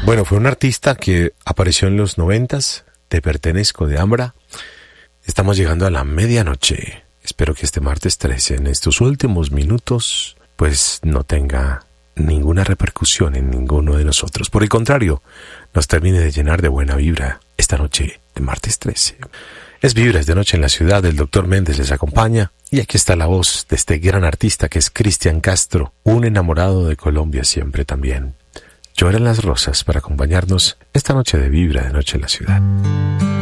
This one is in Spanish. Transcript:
Bueno, fue un artista que apareció en los 90s, Te Pertenezco de Ambra. Estamos llegando a la medianoche. Espero que este martes 13, en estos últimos minutos, pues no tenga ninguna repercusión en ninguno de nosotros. Por el contrario, nos termine de llenar de buena vibra esta noche de martes 13. Es Vibras de Noche en la Ciudad, el Dr. Méndez les acompaña y aquí está la voz de este gran artista que es Cristian Castro, un enamorado de Colombia siempre también. Lloran las rosas para acompañarnos esta noche de Vibra de Noche en la Ciudad.